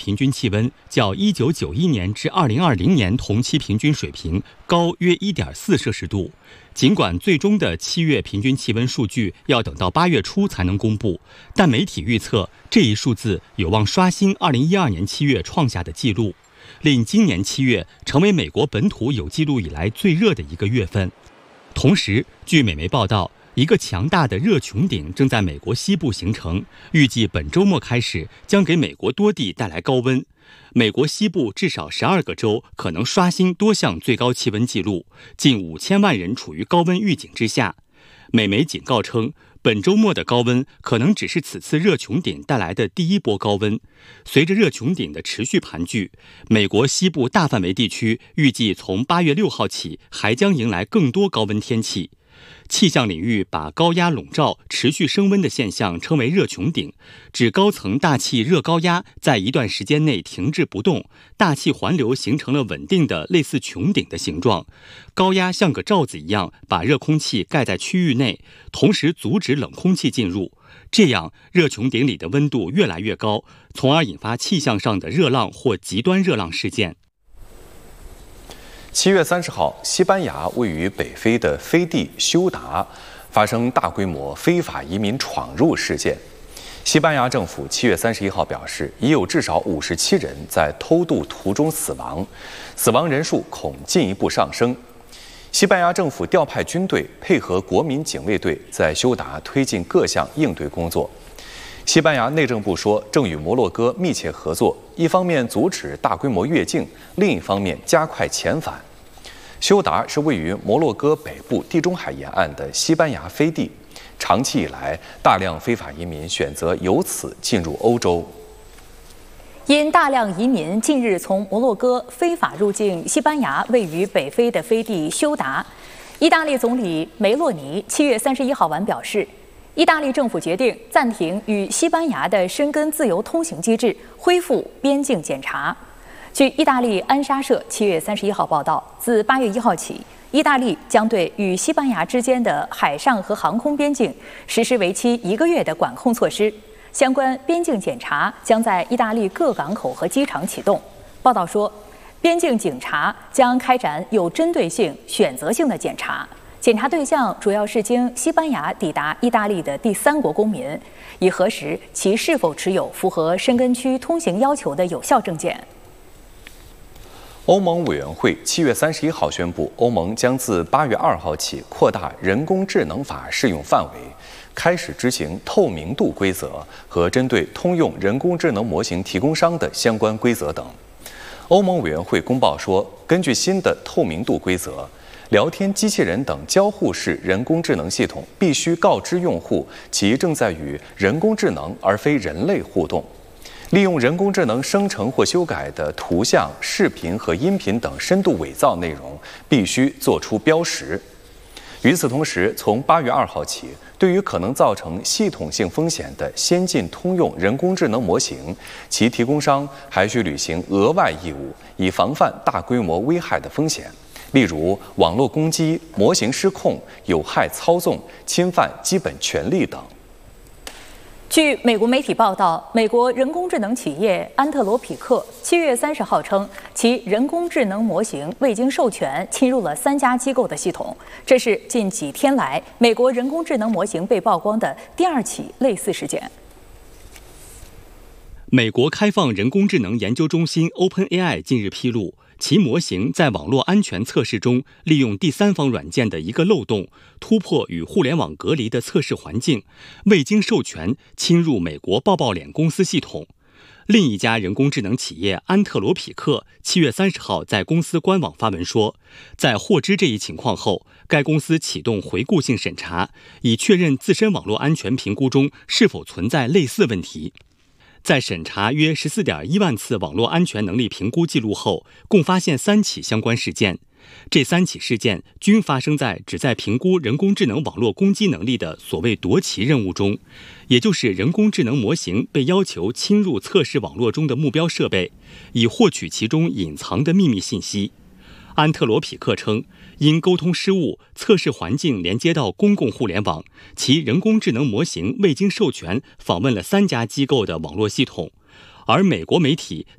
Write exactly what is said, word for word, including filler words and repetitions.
平均气温较一九九一年至二零二零年同期平均水平高约 一点四摄氏度。尽管最终的七月平均气温数据要等到八月初才能公布，但媒体预测这一数字有望刷新二零一二年七月创下的纪录，令今年七月成为美国本土有记录以来最热的一个月份。同时，据美媒报道，一个强大的热穹顶正在美国西部形成，预计本周末开始将给美国多地带来高温。美国西部至少十二个州可能刷新多项最高气温纪录，近五千万人处于高温预警之下。美媒警告称，本周末的高温可能只是此次热穹顶带来的第一波高温。随着热穹顶的持续盘踞，美国西部大范围地区预计从八月六号起还将迎来更多高温天气。气象领域把高压笼罩、持续升温的现象称为热穹顶，指高层大气热高压在一段时间内停滞不动，大气环流形成了稳定的类似穹顶的形状，高压像个罩子一样把热空气盖在区域内，同时阻止冷空气进入。这样，热穹顶里的温度越来越高，从而引发气象上的热浪或极端热浪事件。 七月三十号，西班牙位于北非的飞地休达发生大规模非法移民闯入事件。西班牙政府七月三十一号表示，已有至少五十七人在偷渡途中死亡，死亡人数恐进一步上升。西班牙政府调派军队配合国民警卫队，在休达推进各项应对工作。西班牙内政部说，正与摩洛哥密切合作，一方面阻止大规模越境，另一方面加快遣返。休达是位于摩洛哥北部地中海沿岸的西班牙飞地，长期以来，大量非法移民选择由此进入欧洲。 因大量移民近日从摩洛哥非法入境西班牙位于北非的飞地休达，意大利总理梅洛尼七月三十一号晚表示，意大利政府决定暂停与西班牙的申根自由通行机制，恢复边境检查。据意大利安莎社七月三十一号报道，自八月一号起，意大利将对与西班牙之间的海上和航空边境实施为期一个月的管控措施。相关边境检查将在意大利各港口和机场启动。报道说，边境警察将开展有针对性、选择性的检查，检查对象主要是经西班牙抵达意大利的第三国公民，以核实其是否持有符合申根区通行要求的有效证件。 欧盟委员会七月三十一号宣布，欧盟将自八月二号起扩大人工智能法适用范围，开始执行透明度规则和针对通用人工智能模型提供商的相关规则等。欧盟委员会公报说，根据新的透明度规则，聊天机器人等交互式人工智能系统必须告知用户其正在与人工智能而非人类互动。利用人工智能生成或修改的图像、视频和音频等深度伪造内容必须做出标识。与此同时，从八月二号起，对于可能造成系统性风险的先进通用人工智能模型，其提供商还需履行额外义务，以防范大规模危害的风险，例如网络攻击、模型失控、有害操纵、侵犯基本权利等。 据美国媒体报道，美国人工智能企业安特罗匹克七月三十号称，其人工智能模型未经授权侵入了三家机构的系统。这是近几天来美国人工智能模型被曝光的第二起类似事件。 美国开放人工智能研究中心 OpenAI 近日披露，其模型在网络安全测试中利用第三方软件的一个漏洞，突破与互联网隔离的测试环境，未经授权侵入美国抱抱脸公司系统。另一家人工智能企业安特罗匹克七月三十号在公司官网发文说，在获知这一情况后，该公司启动回顾性审查，以确认自身网络安全评估中是否存在类似问题。在审查约 十四点一万次网络安全能力评估记录后，共发现三起相关事件。这三起事件均发生在旨在评估人工智能网络攻击能力的所谓夺旗任务中，也就是人工智能模型被要求侵入测试网络中的目标设备，以获取其中隐藏的秘密信息。安特罗匹克称，因沟通失误，测试环境连接到公共互联网，其人工智能模型未经授权访问了三家机构的网络系统。而美国媒体